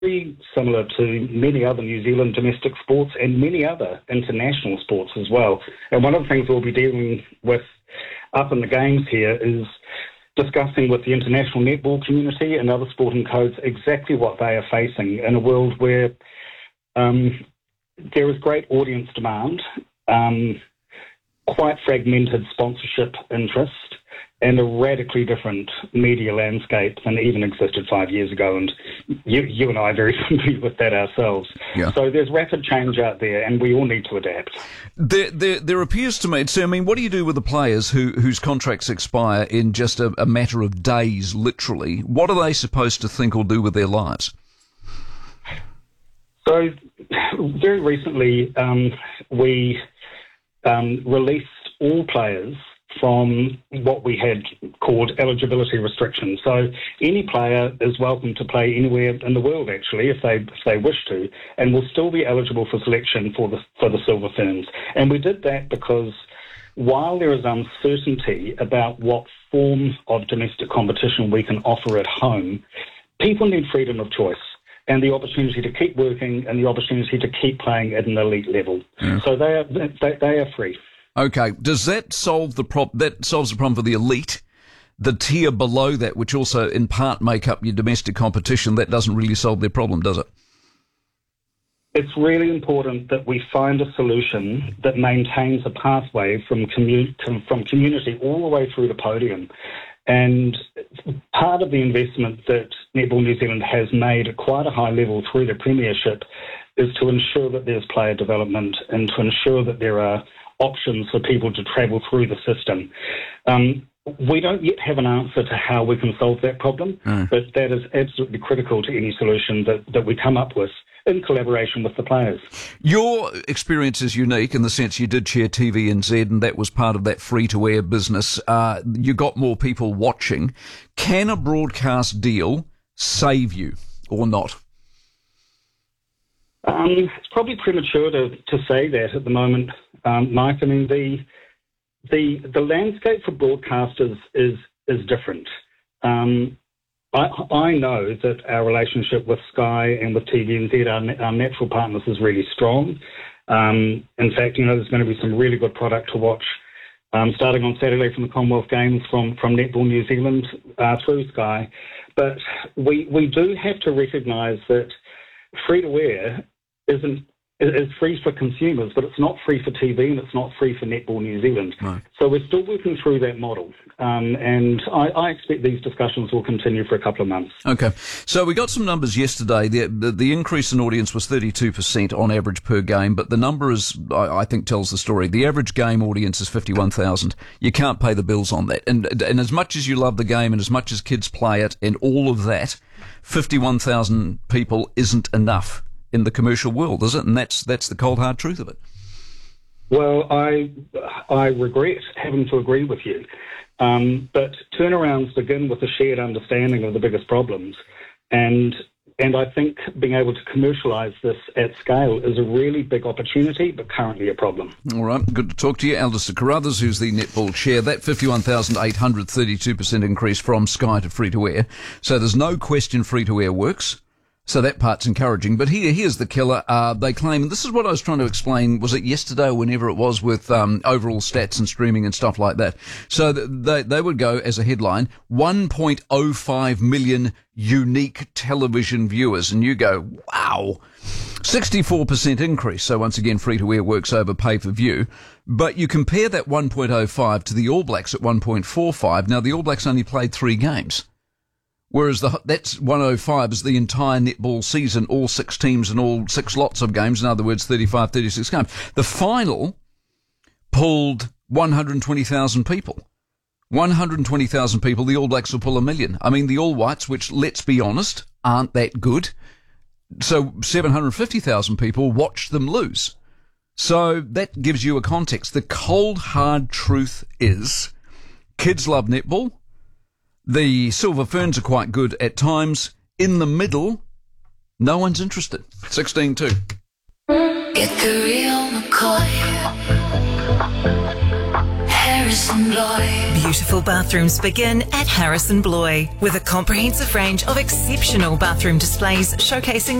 very similar to many other New Zealand domestic sports and many other international sports as well. And one of the things we'll be dealing with up in the games here is discussing with the international netball community and other sporting codes exactly what they are facing in a world where there is great audience demand, quite fragmented sponsorship interest, and a radically different media landscape than even existed 5 years ago. And you and I are very familiar with that ourselves. Yeah. So there's rapid change out there, and we all need to adapt. There appears to me, so I mean, what do you do with the players whose contracts expire in just a matter of days, literally? What are they supposed to think or do with their lives? So very recently, we released all players from what we had called eligibility restrictions. So any player is welcome to play anywhere in the world, actually, if they wish to, and will still be eligible for selection for the Silver Ferns. And we did that because while there is uncertainty about what form of domestic competition we can offer at home, people need freedom of choice and the opportunity to keep working and the opportunity to keep playing at an elite level. Yeah. So they are free. Okay, does that solve the problem? That solves the problem for the elite, the tier below that, which also in part make up your domestic competition. That doesn't really solve their problem, does it? It's really important that we find a solution that maintains a pathway from community all the way through the podium. And part of the investment that Netball New Zealand has made at quite a high level through the Premiership is to ensure that there's player development and to ensure that there are options for people to travel through the system. We don't yet have an answer to how we can solve that problem, but that is absolutely critical to any solution that we come up with in collaboration with the players. Your experience is unique in the sense you did chair TVNZ and that was part of that free-to-air business. You got more people watching. Can a broadcast deal save you or not? It's probably premature to say that at the moment, Mike. I mean, the landscape for broadcasters is different. I know that our relationship with Sky and with TVNZ, our natural partners, is really strong. In fact, there's going to be some really good product to watch starting on Saturday from the Commonwealth Games from Netball New Zealand through Sky. But we do have to recognise that free-to-air is free for consumers, but it's not free for TV and it's not free for Netball New Zealand. Right. So we're still working through that model. And I expect these discussions will continue for a couple of months. Okay. So we got some numbers yesterday. The increase in audience was 32% on average per game, but the number is, I think, tells the story. The average game audience is 51,000. You can't pay the bills on that. And as much as you love the game and as much as kids play it and all of that, 51,000 people isn't enough in the commercial world, is it? And that's the cold hard truth of it. Well, I regret having to agree with you, but turnarounds begin with a shared understanding of the biggest problems, and I think being able to commercialise this at scale is a really big opportunity, but currently a problem. All right, good to talk to you. Alistair Carruthers, who's the netball chair. That 51,800, 32% increase from Sky to free-to-air. So there's no question free-to-air works. So that part's encouraging. But here's the killer. They claim, and this is what I was trying to explain, was it yesterday or whenever it was with overall stats and streaming and stuff like that. So they would go as a headline, 1.05 million unique television viewers. And you go, wow, 64% increase. So once again, free-to-air works over pay-per-view. But you compare that 1.05 to the All Blacks at 1.45. Now, the All Blacks only played 3 games. Whereas that's 105 is the entire netball season, all 6 teams and all 6 lots of games. In other words, 35, 36 games. The final pulled 120,000 people. 120,000 people. The All Blacks will pull 1 million. I mean, the All Whites, which, let's be honest, aren't that good. So 750,000 people watched them lose. So that gives you a context. The cold, hard truth is kids love netball. The Silver Ferns are quite good at times. In the middle, no one's interested. 16-2. Get the real McCoy. Harris Harrison Bloy. Beautiful bathrooms begin at Harrison Bloy with a comprehensive range of exceptional bathroom displays showcasing